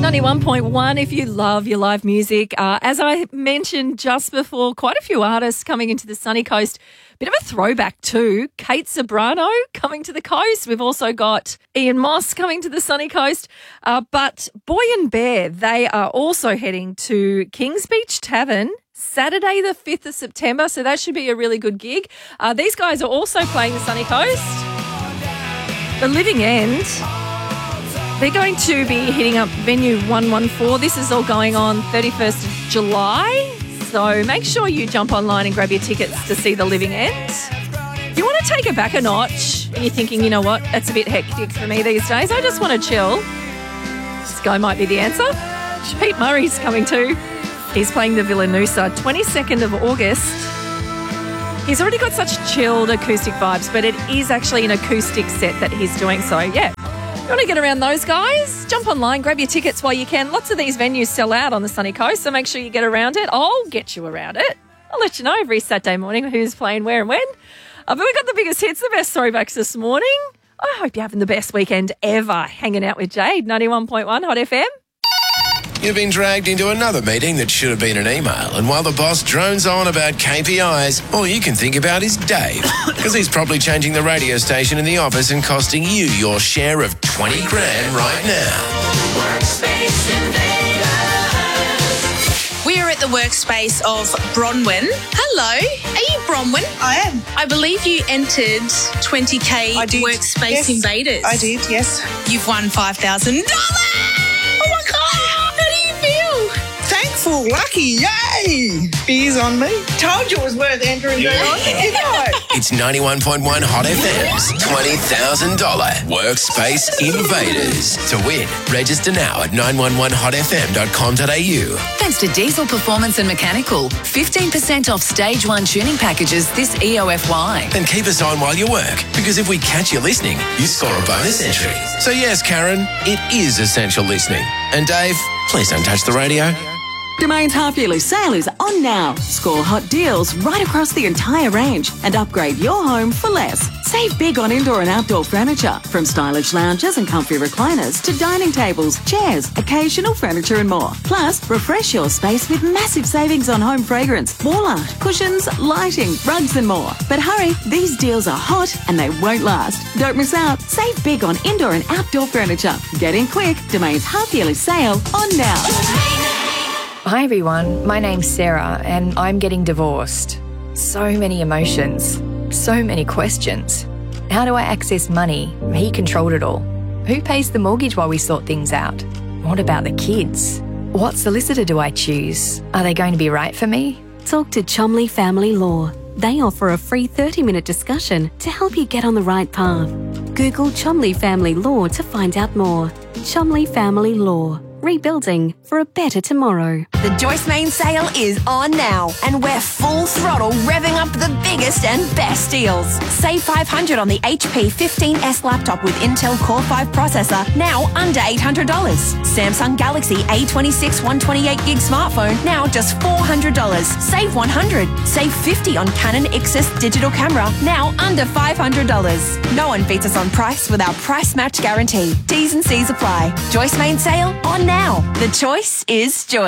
91.1 if you love your live music. As I mentioned just before, quite a few artists coming into the sunny coast. Bit of a throwback too. Kate Ceberano coming to the coast. We've also got Ian Moss coming to the sunny coast. But Boy and Bear, they are also heading to Kings Beach Tavern Saturday the 5th of September. So that should be a really good gig. These guys are also playing the sunny coast. The Living End, they're going to be hitting up venue 114. This is all going on 31st of July. So make sure you jump online and grab your tickets to see The Living End. If you want to take it back a notch and you're thinking, you know what, that's a bit hectic for me these days, I just want to chill, this guy might be the answer. Pete Murray's coming too. He's playing the Villanusa 22nd of August. He's already got such chilled acoustic vibes, but it is actually an acoustic set that he's doing. So, yeah, you want to get around those guys? Jump online, grab your tickets while you can. Lots of these venues sell out on the sunny coast, so make sure you get around it. I'll get you around it. I'll let you know every Saturday morning who's playing where and when. But we got the biggest hits, the best throwbacks this morning. I hope you're having the best weekend ever hanging out with Jade, 91.1 Hot FM. You've been dragged into another meeting that should have been an email, and while the boss drones on about KPIs, all you can think about is Dave, because he's probably changing the radio station in the office and costing you your share of 20 grand right now. Workspace Invaders. We are at the workspace of Bronwyn. Hello, are you Bronwyn? I am. I believe you entered 20k I did. Workspace Yes, Invaders. I did, yes. You've won $5,000. Oh my God, how do you feel? Thankful, lucky, yay! Beers on me. Told you it was worth entering on, didn't I? It's 91.1 Hot FM's $20,000 Workspace Invaders. To win, register now at 911hotfm.com.au. Thanks to Diesel Performance and Mechanical. 15% off Stage 1 tuning packages this EOFY. And keep us on while you work, because if we catch you listening, you score a bonus entry. So yes, Karen, it is essential listening. And Dave, please don't touch the radio. Domain's half-yearly sale is on now. Score hot deals right across the entire range and upgrade your home for less. Save big on indoor and outdoor furniture, from stylish lounges and comfy recliners to dining tables, chairs, occasional furniture and more. Plus, refresh your space with massive savings on home fragrance, wall art, cushions, lighting, rugs and more. But hurry, these deals are hot and they won't last. Don't miss out. Save big on indoor and outdoor furniture. Get in quick. Domain's half-yearly sale on now. Hi everyone, my name's Sarah and I'm getting divorced. So many emotions, so many questions. How do I access money? He controlled it all. Who pays the mortgage while we sort things out? What about the kids? What solicitor do I choose? Are they going to be right for me? Talk to Chomley Family Law. They offer a free 30-minute discussion to help you get on the right path. Google Chomley Family Law to find out more. Chomley Family Law. Rebuilding for a better tomorrow. The Joyce Main sale is on now, and we're full throttle revving up the biggest and best deals. Save $500 on the HP 15S laptop with Intel Core 5 processor, now under $800. Samsung Galaxy A26 128GB smartphone, now just $400. Save $100. Save $50 on Canon Ixus digital camera, now under $500. No one beats us on price with our price match guarantee. T's and C's apply. Joyce Main sale on now. The choice is Joyce.